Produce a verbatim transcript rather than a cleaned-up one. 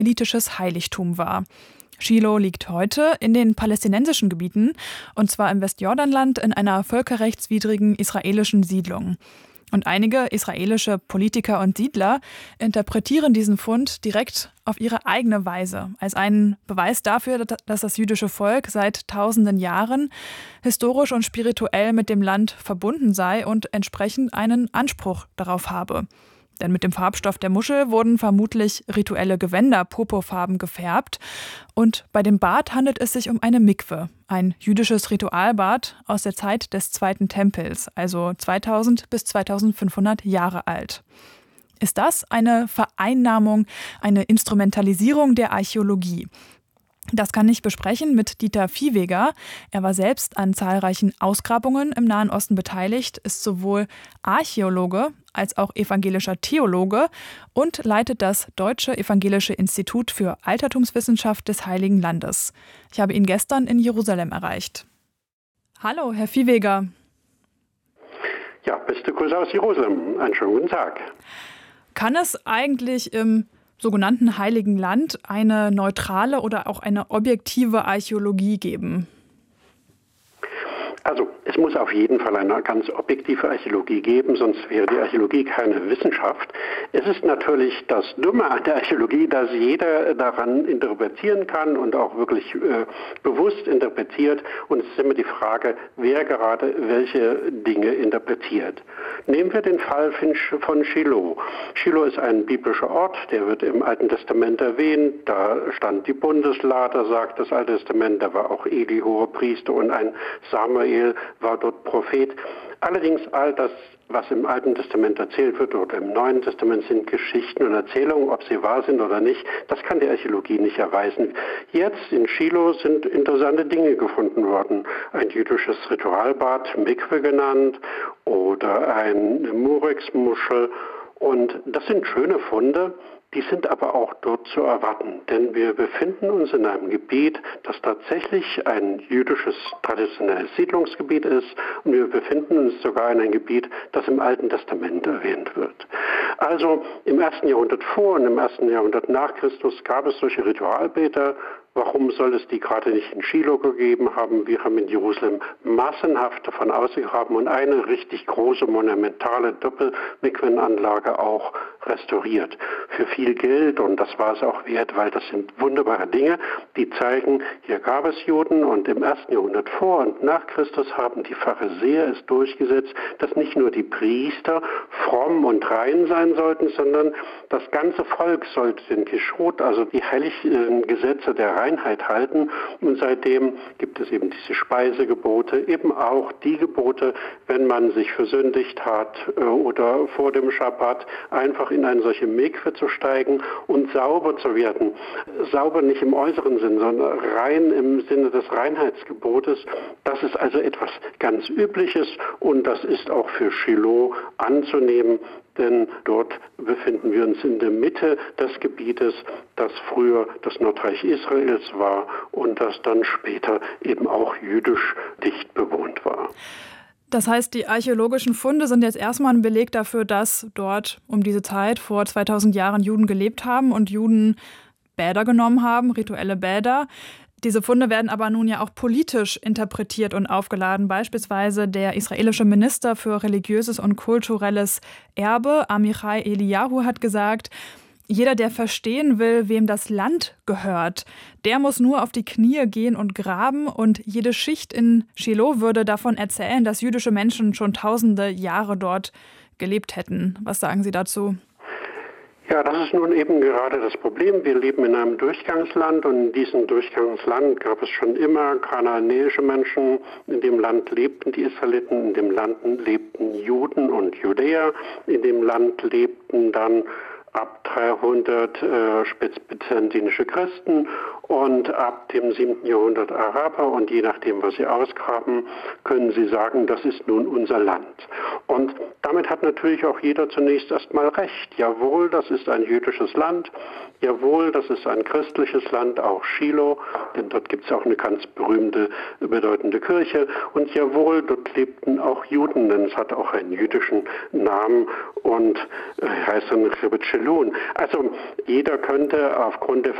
israelitisches Heiligtum war. Shiloh liegt heute in den palästinensischen Gebieten, und zwar im Westjordanland in einer völkerrechtswidrigen israelischen Siedlung. Und einige israelische Politiker und Siedler interpretieren diesen Fund direkt auf ihre eigene Weise, als einen Beweis dafür, dass das jüdische Volk seit tausenden Jahren historisch und spirituell mit dem Land verbunden sei und entsprechend einen Anspruch darauf habe. Denn mit dem Farbstoff der Muschel wurden vermutlich rituelle Gewänder purpurfarben gefärbt. Und bei dem Bad handelt es sich um eine Mikwe, ein jüdisches Ritualbad aus der Zeit des Zweiten Tempels, also zweitausend bis zweitausendfünfhundert Jahre alt. Ist das eine Vereinnahmung, eine Instrumentalisierung der Archäologie? Das kann ich besprechen mit Dieter Viehweger. Er war selbst an zahlreichen Ausgrabungen im Nahen Osten beteiligt, ist sowohl Archäologe als auch evangelischer Theologe und leitet das Deutsche Evangelische Institut für Altertumswissenschaft des Heiligen Landes. Ich habe ihn gestern in Jerusalem erreicht. Hallo, Herr Viehweger. Ja, beste Grüße aus Jerusalem. Einen schönen guten Tag. Kann es eigentlich im sogenannten Heiligen Land eine neutrale oder auch eine objektive Archäologie geben? Also es muss auf jeden Fall eine ganz objektive Archäologie geben, sonst wäre die Archäologie keine Wissenschaft. Es ist natürlich das Dumme an der Archäologie, dass jeder daran interpretieren kann und auch wirklich äh, bewusst interpretiert. Und es ist immer die Frage, wer gerade welche Dinge interpretiert. Nehmen wir den Fall von Shiloh. Shiloh ist ein biblischer Ort, der wird im Alten Testament erwähnt. Da stand die Bundeslade, sagt das Alte Testament. Da war auch Eli Hohepriester und ein Samuel war dort Prophet. Allerdings all das, was im Alten Testament erzählt wird oder im Neuen Testament, sind Geschichten und Erzählungen, ob sie wahr sind oder nicht. Das kann die Archäologie nicht erweisen. Jetzt in Shiloh sind interessante Dinge gefunden worden. Ein jüdisches Ritualbad, Mikwe genannt, oder eine Murex-Muschel. Und das sind schöne Funde. Die sind aber auch dort zu erwarten, denn wir befinden uns in einem Gebiet, das tatsächlich ein jüdisches traditionelles Siedlungsgebiet ist, und wir befinden uns sogar in einem Gebiet, das im Alten Testament erwähnt wird. Also im ersten Jahrhundert vor und im ersten Jahrhundert nach Christus gab es solche Ritualbäder. Warum soll es die gerade nicht in Shiloh gegeben haben? Wir haben in Jerusalem massenhaft davon ausgegraben und eine richtig große, monumentale Doppelmikwenanlage auch restauriert. Für viel Geld, und das war es auch wert, weil das sind wunderbare Dinge, die zeigen, hier gab es Juden, und im ersten Jahrhundert vor und nach Christus haben die Pharisäer es durchgesetzt, dass nicht nur die Priester fromm und rein sein sollten, sondern das ganze Volk sollte den Geschrut, also die heiligen Gesetze der Reinheit halten. Und seitdem gibt es eben diese Speisegebote, eben auch die Gebote, wenn man sich versündigt hat oder vor dem Schabbat, einfach in eine solche Mikwe zu steigen und sauber zu werden. Sauber nicht im äußeren Sinn, sondern rein im Sinne des Reinheitsgebotes. Das ist also etwas ganz Übliches, und das ist auch für Shiloh anzunehmen, denn dort befinden wir uns in der Mitte des Gebietes, das früher das Nordreich Israels war und das dann später eben auch jüdisch dicht bewohnt war. Das heißt, die archäologischen Funde sind jetzt erstmal ein Beleg dafür, dass dort um diese Zeit vor zweitausend Jahren Juden gelebt haben und Juden Bäder genommen haben, rituelle Bäder. Diese Funde werden aber nun ja auch politisch interpretiert und aufgeladen. Beispielsweise der israelische Minister für religiöses und kulturelles Erbe, Amichai Eliyahu, hat gesagt, jeder, der verstehen will, wem das Land gehört, der muss nur auf die Knie gehen und graben, und jede Schicht in Shiloh würde davon erzählen, dass jüdische Menschen schon tausende Jahre dort gelebt hätten. Was sagen Sie dazu? Ja, das ist nun eben gerade das Problem. Wir leben in einem Durchgangsland, und in diesem Durchgangsland gab es schon immer kanaanäische Menschen. In dem Land lebten die Israeliten, in dem Land lebten Juden und Judäer, in dem Land lebten dann ab dreihundert äh, spätbyzantinische Christen und ab dem siebten Jahrhundert Araber, und je nachdem, was Sie ausgraben, können Sie sagen, das ist nun unser Land. Und damit hat natürlich auch jeder zunächst erstmal recht. Jawohl, das ist ein jüdisches Land. Jawohl, das ist ein christliches Land, auch Shiloh, denn dort gibt es auch eine ganz berühmte, bedeutende Kirche. Und jawohl, dort lebten auch Juden, denn es hat auch einen jüdischen Namen und äh, heißt dann Rebbe Lohn. Also jeder könnte aufgrund der